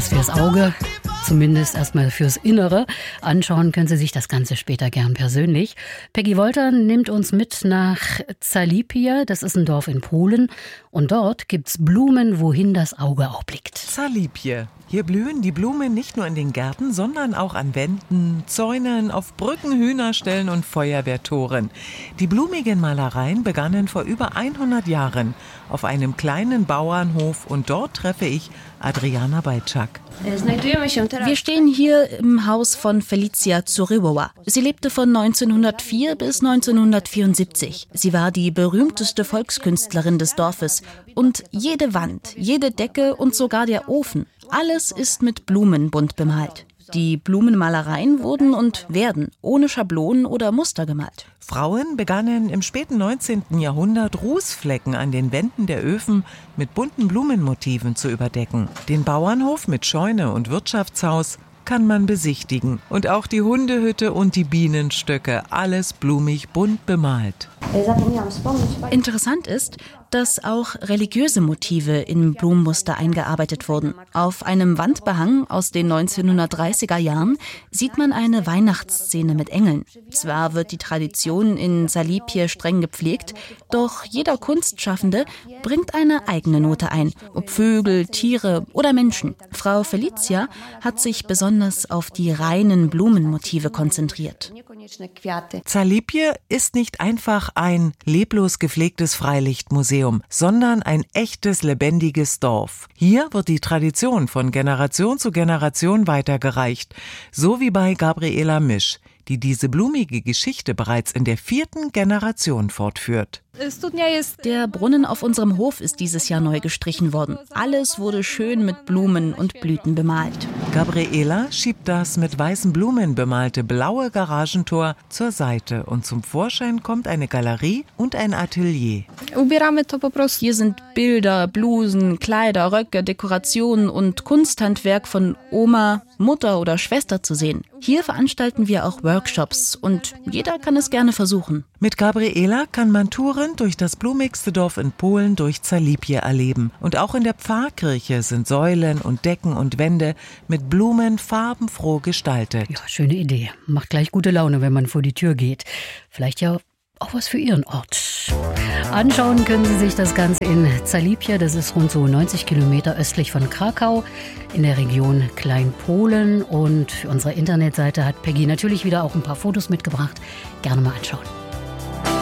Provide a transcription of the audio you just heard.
Was fürs Auge, zumindest erstmal fürs Innere. Anschauen können Sie sich das Ganze später gern persönlich. Peggy Wolter nimmt uns mit nach Zalipie, das ist ein Dorf in Polen. Und dort gibt's Blumen, wohin das Auge auch blickt. Zalipie. Hier blühen die Blumen nicht nur in den Gärten, sondern auch an Wänden, Zäunen, auf Brücken, Hühnerställen und Feuerwehrtoren. Die blumigen Malereien begannen vor über 100 Jahren auf einem kleinen Bauernhof und dort treffe ich Adriana Bajczak. Wir stehen hier im Haus von Felicia Zurywowa. Sie lebte von 1904 bis 1974. Sie war die berühmteste Volkskünstlerin des Dorfes. Und jede Wand, jede Decke und sogar der Ofen, alles ist mit Blumen bunt bemalt. Die Blumenmalereien wurden und werden ohne Schablonen oder Muster gemalt. Frauen begannen im späten 19. Jahrhundert Rußflecken an den Wänden der Öfen mit bunten Blumenmotiven zu überdecken. Den Bauernhof mit Scheune und Wirtschaftshaus kann man besichtigen. Und auch die Hundehütte und die Bienenstöcke, alles blumig bunt bemalt. Interessant ist, dass auch religiöse Motive in Blumenmuster eingearbeitet wurden. Auf einem Wandbehang aus den 1930er Jahren sieht man eine Weihnachtsszene mit Engeln. Zwar wird die Tradition in Zalipie streng gepflegt, doch jeder Kunstschaffende bringt eine eigene Note ein, ob Vögel, Tiere oder Menschen. Frau Felicia hat sich besonders auf die reinen Blumenmotive konzentriert. Zalipie ist nicht einfach ein leblos gepflegtes Freilichtmuseum, sondern ein echtes, lebendiges Dorf. Hier wird die Tradition von Generation zu Generation weitergereicht, so wie bei Gabriela Misch, die diese blumige Geschichte bereits in der 4. Generation fortführt. Der Brunnen auf unserem Hof ist dieses Jahr neu gestrichen worden. Alles wurde schön mit Blumen und Blüten bemalt. Gabriela schiebt das mit weißen Blumen bemalte blaue Garagentor zur Seite und zum Vorschein kommt eine Galerie und ein Atelier. Hier sind Bilder, Blusen, Kleider, Röcke, Dekorationen und Kunsthandwerk von Oma, Mutter oder Schwester zu sehen. Hier veranstalten wir auch Workshops und jeder kann es gerne versuchen. Mit Gabriela kann man Touren durch das blumigste Dorf in Polen durch Zalipie erleben. Und auch in der Pfarrkirche sind Säulen und Decken und Wände mit Blumen farbenfroh gestaltet. Ja, schöne Idee. Macht gleich gute Laune, wenn man vor die Tür geht. Vielleicht ja auch was für Ihren Ort. Anschauen können Sie sich das Ganze in Zalipie. Das ist rund so 90 Kilometer östlich von Krakau in der Region Kleinpolen. Und für unsere Internetseite hat Peggy natürlich wieder auch ein paar Fotos mitgebracht. Gerne mal anschauen.